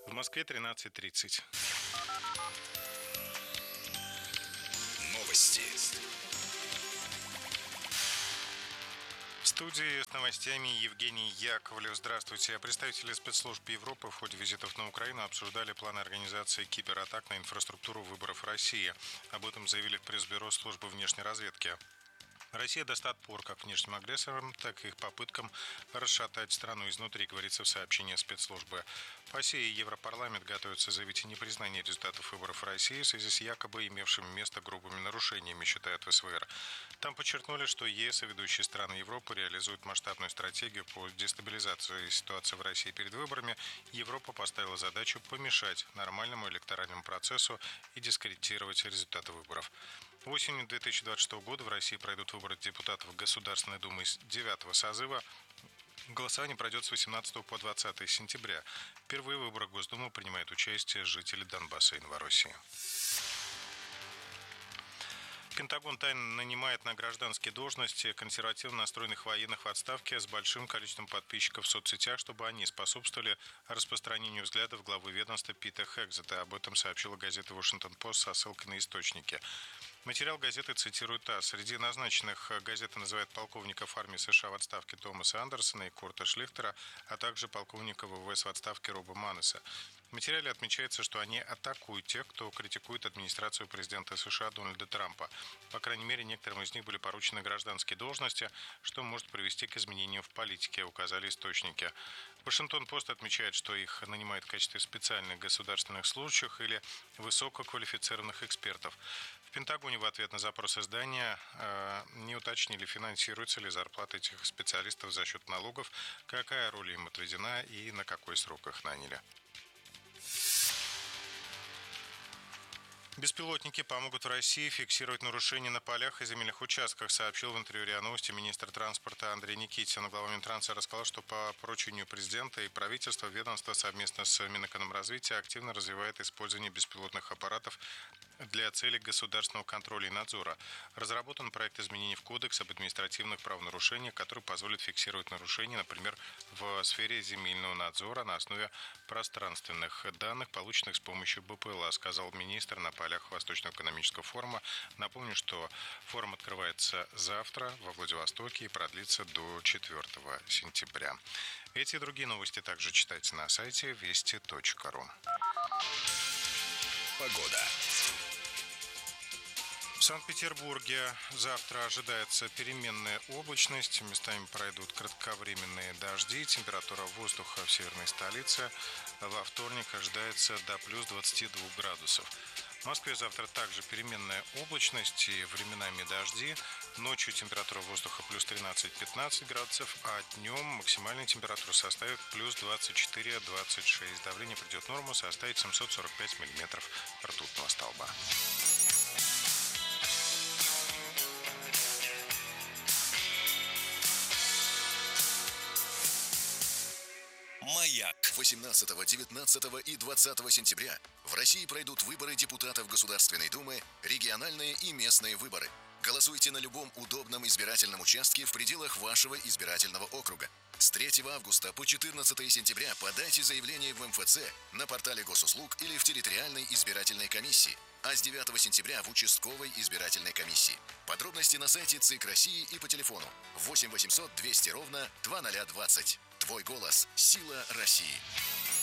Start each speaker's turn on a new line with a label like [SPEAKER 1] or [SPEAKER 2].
[SPEAKER 1] В Москве 13:30.
[SPEAKER 2] Новости.
[SPEAKER 1] В студии с новостями Евгений Яковлев. Здравствуйте. Представители спецслужб Европы в ходе визитов на Украину обсуждали планы организации кибератак на инфраструктуру выборов России. Об этом заявили в пресс-бюро службы внешней разведки. Россия даст отпор как внешним агрессорам, так и их попыткам расшатать страну изнутри, говорится в сообщении спецслужбы. По сей Европарламент готовится заявить о непризнании результатов выборов в России в связи с якобы имевшими место грубыми нарушениями, считают в СВР. Там подчеркнули, что ЕС и ведущие страны Европы реализуют масштабную стратегию по дестабилизации ситуации в России перед выборами. Европа поставила задачу помешать нормальному электоральному процессу и дискредитировать результаты выборов. Осенью 2026 года в России пройдут выборы депутатов Государственной Думы 9-го созыва. Голосование пройдет с 18 по 20 сентября. Впервые в выборах Госдумы принимают участие жители Донбасса и Новороссии. Пентагон тайно нанимает на гражданские должности консервативно настроенных военных в отставке с большим количеством подписчиков в соцсетях, чтобы они способствовали распространению взглядов главы ведомства Пита Хекзета. Об этом сообщила газета «Вашингтон-Пост» со ссылкой на источники. Материал газеты цитирует ТАСС. Среди назначенных газета называет полковников армии США в отставке Томаса Андерсона и Курта Шлихтера, а также полковника ВВС в отставке Роба Маннеса. В материале отмечается, что они атакуют тех, кто критикует администрацию президента США Дональда Трампа. По крайней мере, некоторым из них были поручены гражданские должности, что может привести к изменениям в политике, указали источники. Вашингтон-Пост отмечает, что их нанимают в качестве специальных государственных служащих или высококвалифицированных экспертов. В Пентагоне в ответ на запрос издания не уточнили, финансируется ли зарплата этих специалистов за счет налогов, какая роль им отведена и на какой срок их наняли. Беспилотники помогут в России фиксировать нарушения на полях и земельных участках, сообщил в интервью РИА Новости министр транспорта Андрей Никитин. Глава Минтранса рассказал, что по поручению президента и правительства ведомство совместно с Минэкономразвития активно развивает использование беспилотных аппаратов для целей государственного контроля и надзора. Разработан проект изменений в Кодекс об административных правонарушениях, который позволит фиксировать нарушения, например, в сфере земельного надзора на основе пространственных данных, полученных с помощью БПЛА, сказал министр на полях Восточного экономического форума. Напомню, что форум открывается завтра во Владивостоке и продлится до 4 сентября. Эти и другие новости также читайте на сайте вести.ру.
[SPEAKER 2] Погода.
[SPEAKER 1] В Санкт-Петербурге завтра ожидается переменная облачность, местами пройдут кратковременные дожди, температура воздуха в северной столице во вторник ожидается до плюс 22 градусов. В Москве завтра также переменная облачность и временами дожди. Ночью температура воздуха плюс 13-15 градусов, а днем максимальная температура составит плюс 24-26. Давление придет в норму, составит 745 миллиметров ртутного столба.
[SPEAKER 2] Маяк. 18, 19 и 20 сентября в России пройдут выборы депутатов Государственной Думы, региональные и местные выборы. Голосуйте на любом удобном избирательном участке в пределах вашего избирательного округа. С 3 августа по 14 сентября подайте заявление в МФЦ, на портале Госуслуг или в территориальной избирательной комиссии, а с 9 сентября в участковой избирательной комиссии. Подробности на сайте ЦИК России и по телефону 8 800 200 ровно 2020. Твой голос – сила России.